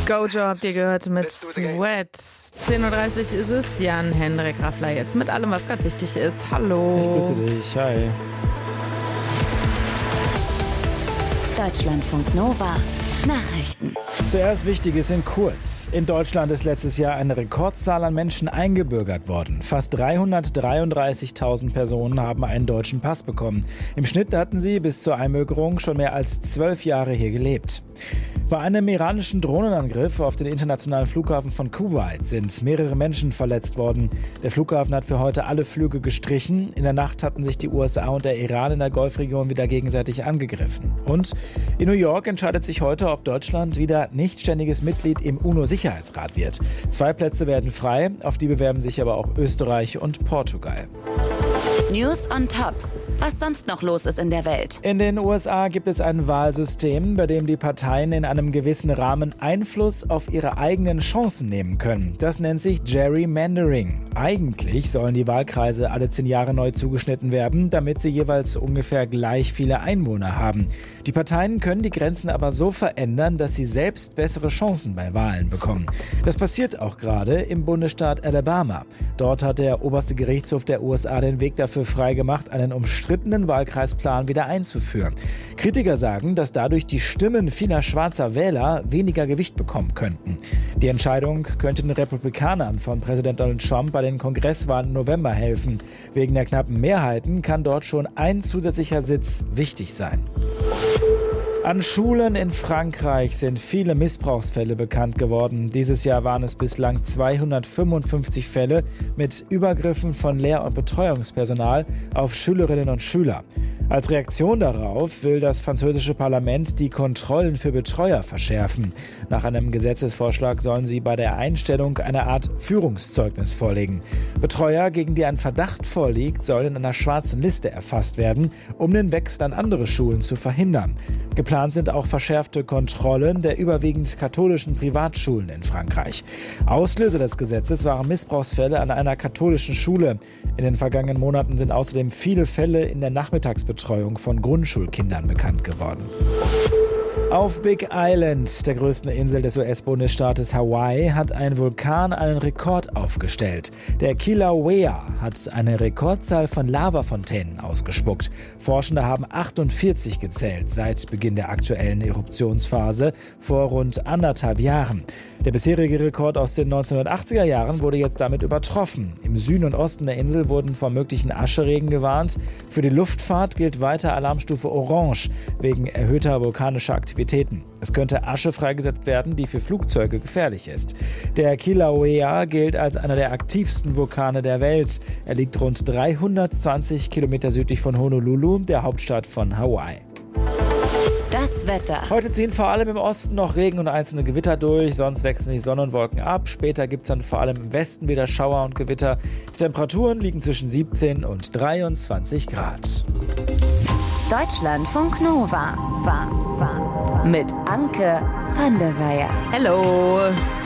Gojo habt ihr gehört mit Sweat. 10.30 Uhr ist es. Jan-Hendrik Raffler jetzt mit allem, was gerade wichtig ist. Hallo. Ich grüße dich. Hi. Deutschlandfunk Nova. Nachrichten. Zuerst Wichtiges in kurz. In Deutschland ist letztes Jahr eine Rekordzahl an Menschen eingebürgert worden. Fast 333.000 Personen haben einen deutschen Pass bekommen. Im Schnitt hatten sie bis zur Einbürgerung schon mehr als 12 Jahre hier gelebt. Bei einem iranischen Drohnenangriff auf den internationalen Flughafen von Kuwait sind mehrere Menschen verletzt worden. Der Flughafen hat für heute alle Flüge gestrichen. In der Nacht hatten sich die USA und der Iran in der Golfregion wieder gegenseitig angegriffen. Und in New York entscheidet sich heute, ob Deutschland wieder nichtständiges Mitglied im UNO-Sicherheitsrat wird. 2 Plätze werden frei, auf die bewerben sich aber auch Österreich und Portugal. News on Top. Was sonst noch los ist in der Welt. In den USA gibt es ein Wahlsystem, bei dem die Parteien in einem gewissen Rahmen Einfluss auf ihre eigenen Chancen nehmen können. Das nennt sich Gerrymandering. Eigentlich sollen die Wahlkreise alle 10 Jahre neu zugeschnitten werden, damit sie jeweils ungefähr gleich viele Einwohner haben. Die Parteien können die Grenzen aber so verändern, dass sie selbst bessere Chancen bei Wahlen bekommen. Das passiert auch gerade im Bundesstaat Alabama. Dort hat der oberste Gerichtshof der USA den Weg dafür freigemacht, einen umstrittenen Wahlkreisplan wieder einzuführen. Kritiker sagen, dass dadurch die Stimmen vieler schwarzer Wähler weniger Gewicht bekommen könnten. Die Entscheidung könnte den Republikanern von Präsident Donald Trump bei den Kongresswahlen im November helfen. Wegen der knappen Mehrheiten kann dort schon ein zusätzlicher Sitz wichtig sein. An Schulen in Frankreich sind viele Missbrauchsfälle bekannt geworden. Dieses Jahr waren es bislang 255 Fälle mit Übergriffen von Lehr- und Betreuungspersonal auf Schülerinnen und Schüler. Als Reaktion darauf will das französische Parlament die Kontrollen für Betreuer verschärfen. Nach einem Gesetzesvorschlag sollen sie bei der Einstellung eine Art Führungszeugnis vorlegen. Betreuer, gegen die ein Verdacht vorliegt, sollen in einer schwarzen Liste erfasst werden, um den Wechsel an andere Schulen zu verhindern. Geplant sind auch verschärfte Kontrollen der überwiegend katholischen Privatschulen in Frankreich. Auslöser des Gesetzes waren Missbrauchsfälle an einer katholischen Schule. In den vergangenen Monaten sind außerdem viele Fälle in der Nachmittagsbetreuung von Grundschulkindern bekannt geworden. Auf Big Island, der größten Insel des US-Bundesstaates Hawaii, hat ein Vulkan einen Rekord aufgestellt. Der Kilauea hat eine Rekordzahl von Lavafontänen ausgespuckt. Forschende haben 48 gezählt seit Beginn der aktuellen Eruptionsphase vor rund 1,5 Jahren. Der bisherige Rekord aus den 1980er Jahren wurde jetzt damit übertroffen. Im Süden und Osten der Insel wurden vor möglichen Ascheregen gewarnt. Für die Luftfahrt gilt weiter Alarmstufe Orange wegen erhöhter vulkanischer Aktivitäten. Es könnte Asche freigesetzt werden, die für Flugzeuge gefährlich ist. Der Kilauea gilt als einer der aktivsten Vulkane der Welt. Er liegt rund 320 Kilometer südlich von Honolulu, der Hauptstadt von Hawaii. Das Wetter. Heute ziehen vor allem im Osten noch Regen und einzelne Gewitter durch, sonst wechseln die Sonne und Wolken ab. Später gibt es dann vor allem im Westen wieder Schauer und Gewitter. Die Temperaturen liegen zwischen 17 und 23 Grad. Deutschlandfunk Nova. Mit Anke van der Weyer. Hello.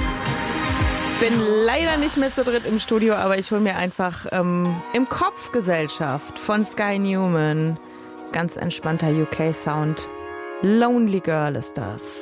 Ich bin leider nicht mehr zu dritt im Studio, aber ich hole mir einfach im Kopf Gesellschaft von Sky Newman. Ganz entspannter UK-Sound. Lonely Girl ist das.